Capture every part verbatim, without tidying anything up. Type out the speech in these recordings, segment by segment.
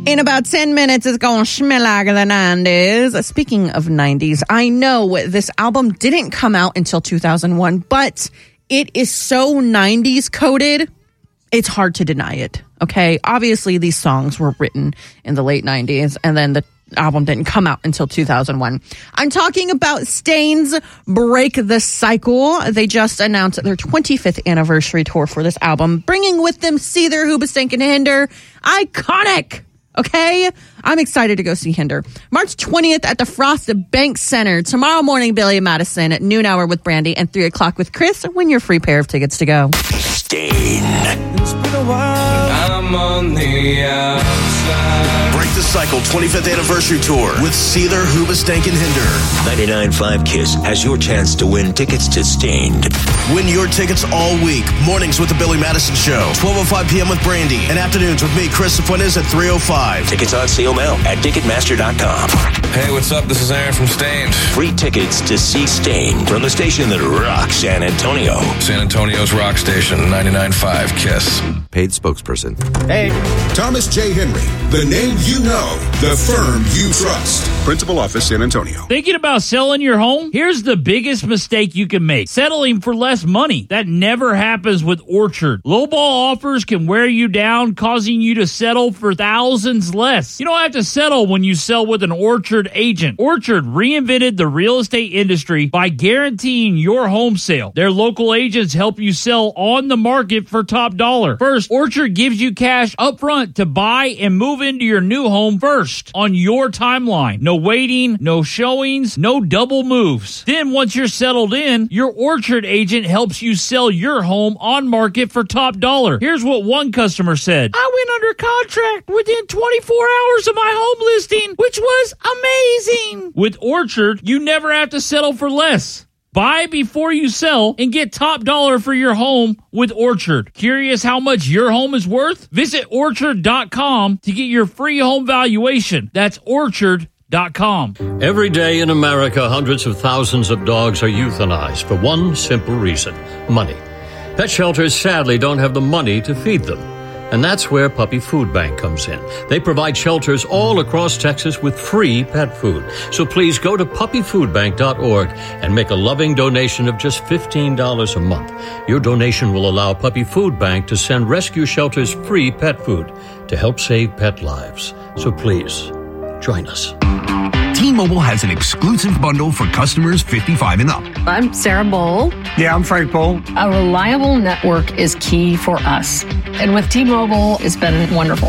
In about ten minutes, it's going to smell like the nineties. Speaking of nineties, I know this album didn't come out until two thousand one, but it is so nineties coded, it's hard to deny it, okay? Obviously, these songs were written in the late nineties, and then the album didn't come out until two thousand one. I'm talking about Stain's Break the Cycle. They just announced their twenty-fifth anniversary tour for this album, bringing with them Seether, Hoobastank, and Hinder. Iconic! Okay? I'm excited to go see Hinder. March twentieth at the Frost Bank Center. Tomorrow morning, Billy Madison at noon hour with Brandy and three o'clock with Chris. Win your free pair of tickets to go. Stain. It's been a while. I'm on the outside. Break the Cycle twenty-fifth Anniversary Tour with Seether, Hoobastank, and Hinder. ninety-nine point five Kiss has your chance to win tickets to Stained. Win your tickets all week. Mornings with the Billy Madison Show. twelve oh five p.m. with Brandy. And afternoons with me, Chris Fuentes at three oh five. Tickets on sale now at Ticketmaster dot com. Hey, what's up? This is Aaron from Stained. Free tickets to see Stained from the station that rocks San Antonio. San Antonio's rock station, ninety-nine point five Kiss. Paid spokesperson. Hey. Thomas J. Henry, the name you know, the firm you trust. Principal Office, San Antonio. Thinking about selling your home? Here's the biggest mistake you can make. Settling for less money. That never happens with Orchard. Lowball offers can wear you down, causing you to settle for thousands less. You don't have to settle when you sell with an Orchard agent. Orchard reinvented the real estate industry by guaranteeing your home sale. Their local agents help you sell on the market for top dollar. First, Orchard gives you cash up front to buy and move into your new home first on your timeline. No waiting, no showings, no double moves. Then once you're settled in, your Orchard agent helps you sell your home on market for top dollar. Here's what one customer said. I went under contract within twenty-four hours of my home listing, which was amazing. With Orchard, you never have to settle for less. Buy before you sell and get top dollar for your home with Orchard. Curious how much your home is worth? Visit orchard dot com to get your free home valuation. That's orchard dot com. Every day in America, hundreds of thousands of dogs are euthanized for one simple reason: money. Pet shelters sadly don't have the money to feed them. And that's where Puppy Food Bank comes in. They provide shelters all across Texas with free pet food. So please go to puppy food bank dot org and make a loving donation of just fifteen dollars a month. Your donation will allow Puppy Food Bank to send rescue shelters free pet food to help save pet lives. So please, join us. T-Mobile has an exclusive bundle for customers fifty-five and up. I'm Sarah Bowl. Yeah, I'm Frank Bowl. A reliable network is key for us. And with T-Mobile, it's been wonderful.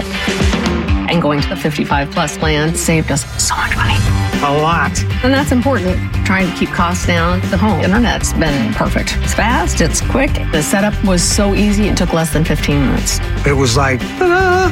And going to the fifty-five plus plan saved us so much money. A lot. And that's important. Trying to keep costs down. The home internet's been perfect. It's fast, it's quick. The setup was so easy, it took less than fifteen minutes. It was like, ta-da!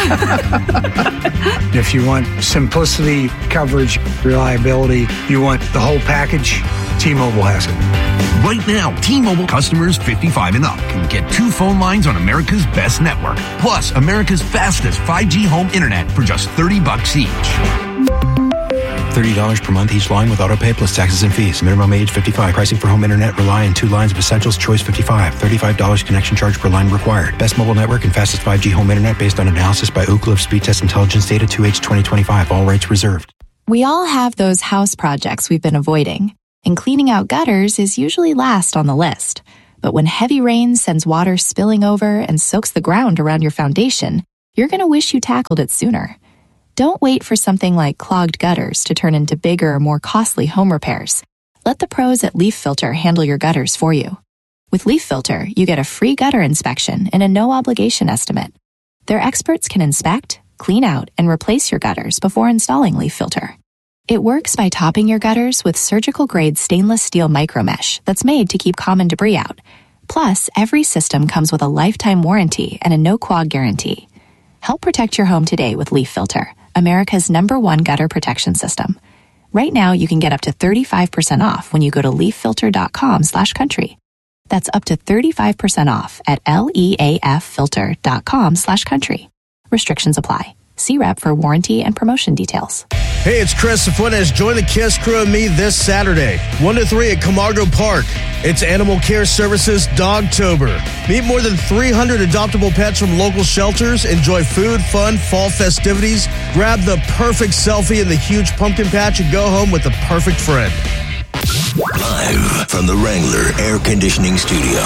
If you want simplicity, coverage, reliability, you want the whole package, T-Mobile has it. Right now, T-Mobile customers fifty-five and up can get two phone lines on America's best network, plus America's fastest five G home internet for just thirty bucks each. thirty dollars per month each line with autopay plus taxes and fees. Minimum age fifty-five. Pricing for home internet rely on two lines of Essentials Choice fifty-five. thirty-five dollars connection charge per line required. Best mobile network and fastest five G home internet based on analysis by Ookla of Speed Test Intelligence Data two H twenty twenty-five. All rights reserved. We all have those house projects we've been avoiding, and cleaning out gutters is usually last on the list. But when heavy rain sends water spilling over and soaks the ground around your foundation, you're going to wish you tackled it sooner. Don't wait for something like clogged gutters to turn into bigger, more costly home repairs. Let the pros at Leaf Filter handle your gutters for you. With Leaf Filter, you get a free gutter inspection and a no-obligation estimate. Their experts can inspect, clean out, and replace your gutters before installing Leaf Filter. It works by topping your gutters with surgical-grade stainless steel micromesh that's made to keep common debris out. Plus, every system comes with a lifetime warranty and a no-quag guarantee. Help protect your home today with Leaf Filter, America's number one gutter protection system. Right now, you can get up to thirty-five percent off when you go to leaf filter dot com slash country. That's up to thirty-five percent off at leaf filter dot com slash country. Restrictions apply. See rep for warranty and promotion details. Hey, it's Chris Fuentes. Join the KISS crew and me this Saturday, one to three at Camargo Park. It's Animal Care Services Dogtober. Meet more than three hundred adoptable pets from local shelters, enjoy food, fun, fall festivities, grab the perfect selfie in the huge pumpkin patch, and go home with the perfect friend. Live from the Wrangler Air Conditioning Studio.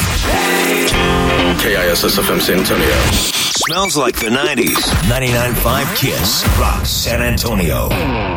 K I S S F M San Antonio. Smells like the nineties. ninety-nine point five KISS rocks San Antonio.